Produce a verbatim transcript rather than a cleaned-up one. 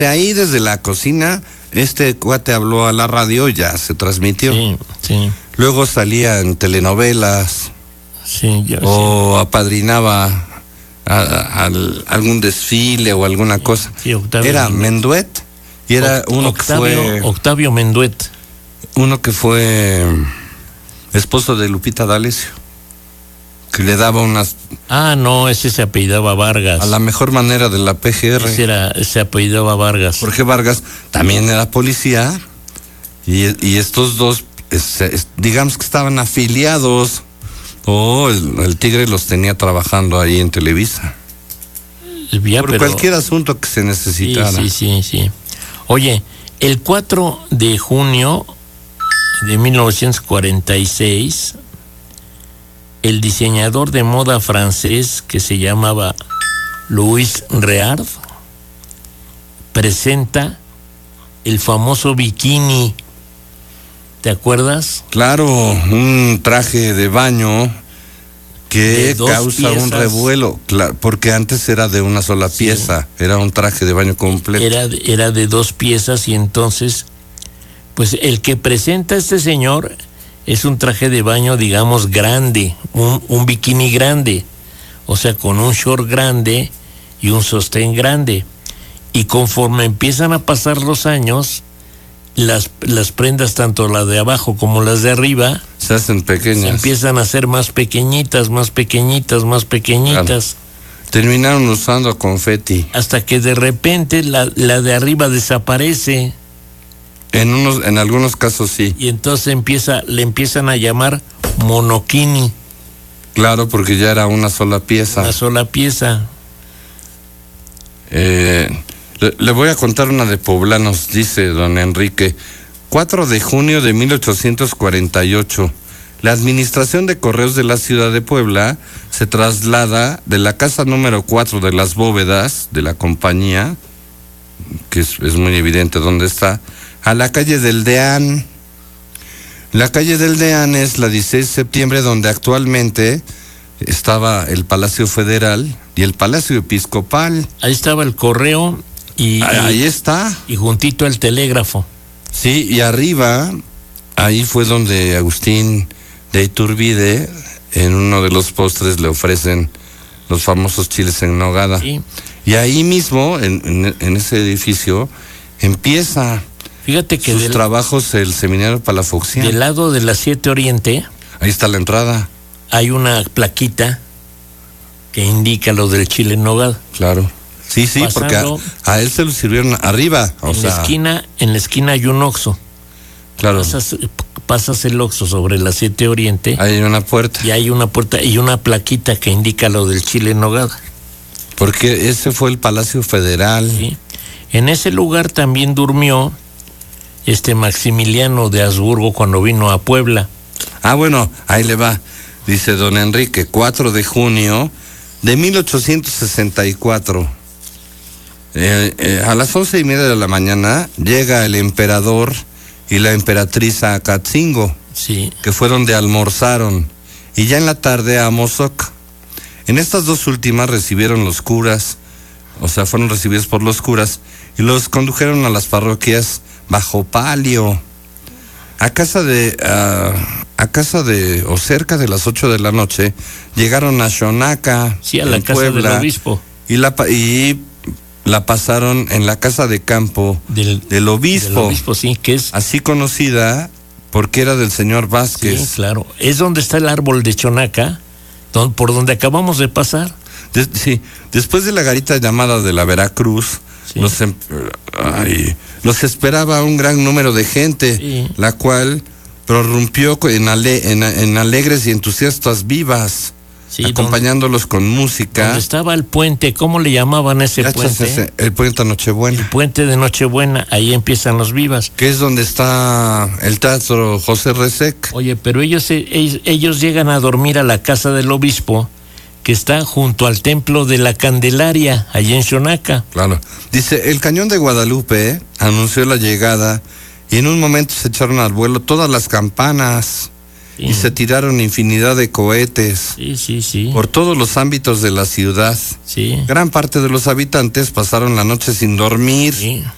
De ahí, desde la cocina, este cuate habló a la radio y ya se transmitió. Sí, sí. Luego salía en telenovelas. Sí, yo o sí. apadrinaba a, a, a algún desfile o alguna cosa. Sí, Octavio era Menduet y era Oct- uno Octavio, que fue Octavio Menduet. Uno que fue esposo de Lupita D'Alessio, que le daba unas... Ah, no, ese se apellidaba Vargas. A la mejor manera de la P G R. Ese era, se apellidaba Vargas. Jorge Vargas también era policía y, y estos dos, es, es, digamos que estaban afiliados. O oh, el, el Tigre los tenía trabajando ahí en Televisa. Ya, por pero, cualquier asunto que se necesitara. Sí, sí, sí, sí. Oye, el cuatro de junio de mil novecientos cuarenta y seis, el diseñador de moda francés que se llamaba Louis Réard presenta el famoso bikini. ¿Te acuerdas? Claro, un traje de baño que causa piezas. un revuelo, claro, porque antes era de una sola sí. pieza, era un traje de baño completo. Era, era de dos piezas y entonces, pues el que presenta a este señor es un traje de baño, digamos, grande, un, un bikini grande, o sea, con un short grande y un sostén grande. Y conforme empiezan a pasar los años, Las, las prendas, tanto las de abajo como las de arriba, se hacen pequeñas. Se empiezan a hacer más pequeñitas, más pequeñitas, más pequeñitas. Claro. Terminaron usando confeti. Hasta que de repente la, la de arriba desaparece. En unos, en algunos casos sí. Y entonces empieza, le empiezan a llamar monokini. Claro, porque ya era una sola pieza. Una sola pieza. Eh... Le, le voy a contar una de poblanos, dice don Enrique. cuatro de junio de mil ochocientos cuarenta y ocho. La administración de correos de la ciudad de Puebla se traslada de la casa número cuatro de las bóvedas de la compañía, que es, es muy evidente dónde está, a la calle del Deán. La calle del Deán es la dieciséis de septiembre, donde actualmente estaba el Palacio Federal y el Palacio Episcopal. Ahí estaba el correo. Y, ahí está. Y juntito el telégrafo. Sí, y arriba, ahí fue donde Agustín de Iturbide, en uno de los postres, le ofrecen los famosos chiles en nogada. Sí. Y ahí mismo, en, en, en ese edificio, empieza Fíjate que sus del, trabajos el seminario Palafoxian. Del lado de la siete Oriente, ahí está la entrada. Hay una plaquita que indica lo del chile en nogada. Claro. Sí, sí, Pasando, porque a, a él se lo sirvieron arriba. O en sea, la esquina, en la esquina hay un Oxxo. Claro. Pasas, pasas el Oxxo sobre la siete Oriente. Hay una puerta. Y hay una puerta y una plaquita que indica lo del chile en nogada. Porque ese fue el Palacio Federal. Sí. En ese lugar también durmió este Maximiliano de Habsburgo cuando vino a Puebla. Ah, bueno, ahí le va. Dice don Enrique, cuatro de junio de mil ochocientos sesenta y cuatro. Eh, eh, a las once y media de la mañana llega el emperador y la emperatriz a Catzingo, sí. que fue donde almorzaron, y ya en la tarde a Mozoc. En estas dos últimas recibieron los curas, o sea, fueron recibidos por los curas, y los condujeron a las parroquias bajo palio. A casa de, uh, a casa de, o cerca de las ocho de la noche, llegaron a Xonaca, sí, a la casa Puebla, del obispo. Y la, y la pasaron en la casa de campo del, del obispo. Del obispo, sí, que es así conocida porque era del señor Vázquez. Sí, claro. Es donde está el árbol de Xonaca, don, por donde acabamos de pasar. De, sí, después de la garita llamada de la Veracruz, sí. los, ay, los esperaba un gran número de gente, sí. la cual prorrumpió en, ale, en, en alegres y entusiastas vivas. Sí, acompañándolos con música. Donde estaba el puente, ¿cómo le llamaban ese ya puente? Ese, el puente Nochebuena. El puente de Nochebuena, ahí empiezan los vivas. Que es donde está el teatro José Resec. Oye, pero ellos, ellos, ellos llegan a dormir a la casa del obispo, que está junto al templo de la Candelaria, allá en Xonaca. Claro. Dice, el cañón de Guadalupe eh, anunció la llegada y en un momento se echaron al vuelo todas las campanas. Sí. Y se tiraron infinidad de cohetes sí, sí, sí. por todos los ámbitos de la ciudad. Sí. Gran parte de los habitantes pasaron la noche sin dormir. Sí.